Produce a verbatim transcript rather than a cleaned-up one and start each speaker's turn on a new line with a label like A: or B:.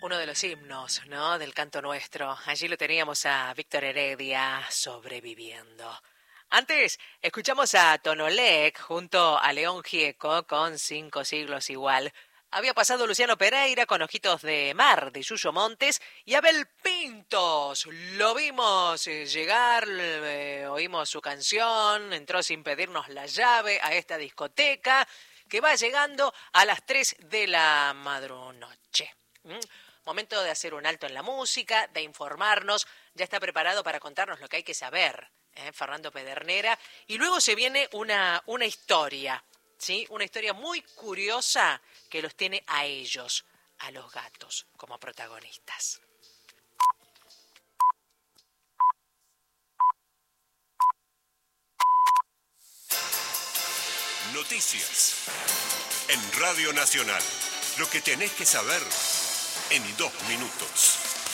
A: Uno de los himnos, ¿no?, del canto nuestro. Allí lo teníamos a Víctor Heredia, Sobreviviendo. Antes, escuchamos a Tonolec junto a León Gieco con Cinco Siglos Igual. Había pasado Luciano Pereira con Ojitos de Mar, de Yuyo Montes, y Abel Pintos. Lo vimos llegar, eh, oímos su canción, entró sin pedirnos la llave a esta discoteca, que va llegando a las tres de la madrunoche. ¿Mm? Momento de hacer un alto en la música, de informarnos. Ya está preparado para contarnos lo que hay que saber, ¿eh? Fernando Pedernera. Y luego se viene una, una historia, ¿sí? Una historia muy curiosa que los tiene a ellos, a los gatos, como protagonistas.
B: Noticias en Radio Nacional. Lo que tenés que saber en dos minutos.